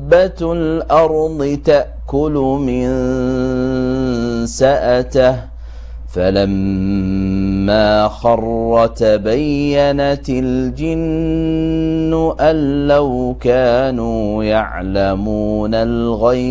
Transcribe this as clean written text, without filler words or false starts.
دَابَّةُ الْأَرْضِ تَأْكُلُ مِن سَأَتَهُ فَلَمَّا خَرَّ تَبَيَّنَتِ الْجِنُّ أَن لَّوْ كَانُوا يَعْلَمُونَ الْغَيْبَ